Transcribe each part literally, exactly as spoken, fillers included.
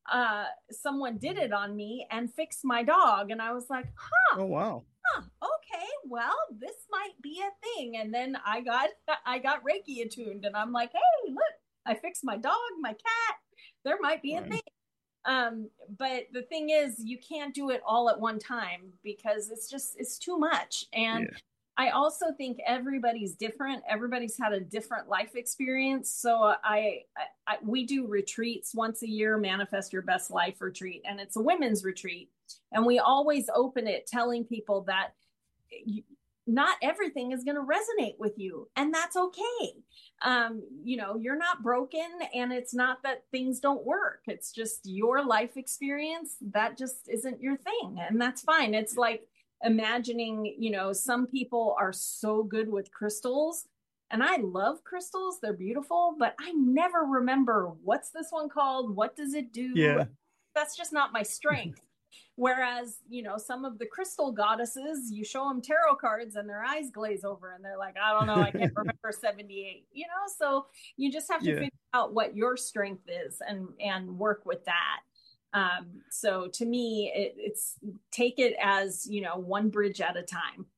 uh, someone did it on me and fixed my dog. And I was like, huh, Oh, wow. huh, okay, well, this might be a thing. And then I got I got Reiki attuned, and I'm like, hey, look, I fixed my dog, my cat. There might be a Right. thing. Um, but the thing is, you can't do it all at one time because it's just it's too much. And Yeah. I also think everybody's different. Everybody's had a different life experience. So I, I, I we do retreats once a year, Manifest Your Best Life retreat, and it's a women's retreat. And we always open it telling people that you, not everything is going to resonate with you, and that's okay. Um, you know, you're not broken, and it's not that things don't work. It's just your life experience that just isn't your thing, and that's fine. It's like imagining, you know, some people are so good with crystals. And I love crystals. They're beautiful, but I never remember what's this one called? What does it do? Yeah. That's just not my strength. Whereas, you know, some of the crystal goddesses, you show them tarot cards and their eyes glaze over and they're like, I don't know, I can't remember seventy-eight, you know? So you just have to Yeah. figure out what your strength is and and work with that. Um, so to me, it, it's take it as, you know, one bridge at a time.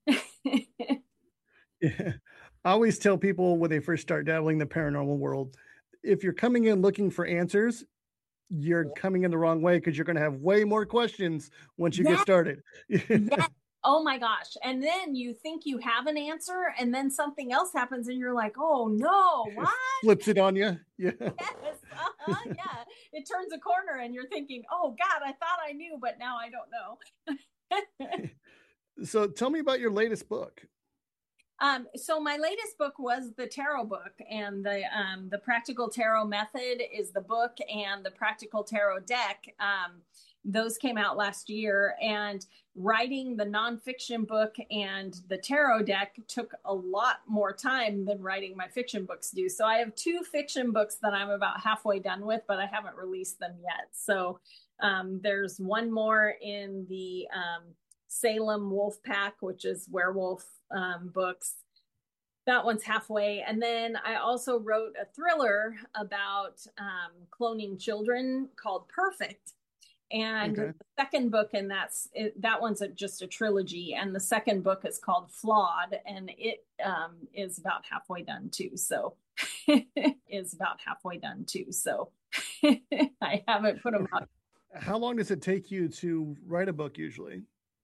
Yeah. I always tell people when they first start dabbling in the paranormal world, if you're coming in looking for answers, you're coming in the wrong way because you're going to have way more questions once you get Yeah. started. Yeah. Oh my gosh. And then you think you have an answer, and then something else happens, and you're like, oh no, what? Flips it on you. Yeah. Yes. Uh-huh. Yeah. It turns a corner, and you're thinking, oh God, I thought I knew, but now I don't know. So tell me about your latest book. Um, so my latest book was the tarot book, and the um, the Practical Tarot Method is the book, and the Practical Tarot deck. Um, those came out last year, and writing the nonfiction book and the tarot deck took a lot more time than writing my fiction books do. So I have two fiction books that I'm about halfway done with, but I haven't released them yet. So um, there's one more in the um, Salem Wolf Pack, which is werewolf um, books. That one's halfway. And then I also wrote a thriller about um, cloning children called Perfect. And the Okay. second book, and that's it, that one's a, just a trilogy. And the second book is called Flawed, and it um, is about halfway done too. So is about halfway done too. So I haven't put them out. How long does it take you to write a book usually?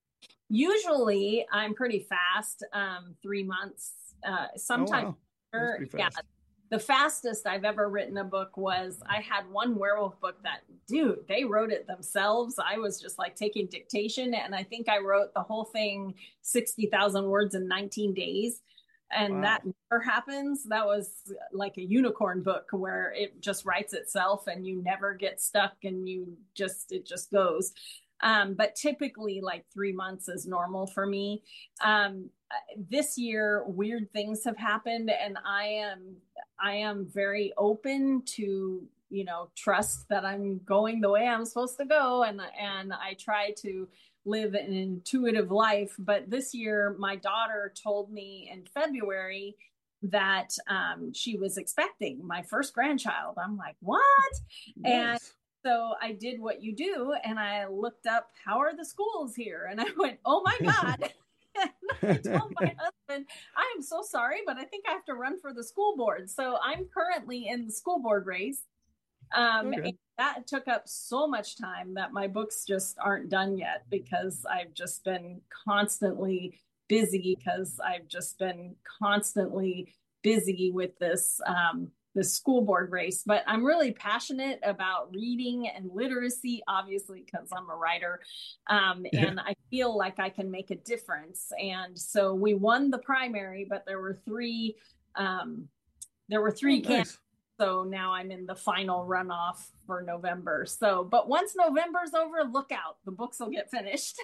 Usually, I'm pretty fast, um, three months. Uh, Oh, sometimes, wow. That's er, pretty yeah, fast. the fastest I've ever written a book was I had one werewolf book that, dude, they wrote it themselves. I was just like taking dictation, and I think I wrote the whole thing sixty thousand words in nineteen days. And that Wow. never happens. That was like a unicorn book where it just writes itself and you never get stuck, and you just, it just goes. Um, but typically, like three months is normal for me. Um, this year, weird things have happened, and I am I am very open to, you know, trust that I'm going the way I'm supposed to go, and and I try to live an intuitive life. But this year, my daughter told me in February that um, she was expecting my first grandchild. I'm like, what? And Nice. so I did what you do, and I looked up how are the schools here, and I went, oh my God. And I told my husband, I am so sorry, but I think I have to run for the school board. So I'm currently in the school board race. Um, and Okay. that took up so much time that my books just aren't done yet because I've just been constantly busy because I've just been constantly busy with this um, the school board race. But I'm really passionate about reading and literacy, obviously, because I'm a writer. Um, Yeah. and I feel like I can make a difference. And so we won the primary, but there were three um, there were Oh, three candidates. nice. So now I'm in the final runoff for November. So, but once November's over, look out, the books will get finished.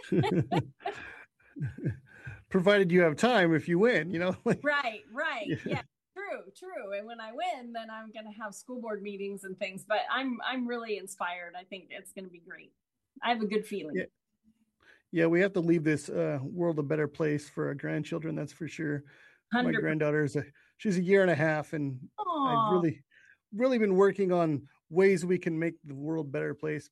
Provided you have time if you win, you know? Like, Right, right. yeah. Yeah, true, true. And when I win, then I'm going to have school board meetings and things, but I'm I'm really inspired. I think it's going to be great. I have a good feeling. Yeah. Yeah, we have to leave this uh, world a better place for our grandchildren. That's for sure. My one hundred percent. granddaughter is a she's a year and a half, and I've Oh, really, really been working on ways we can make the world a better place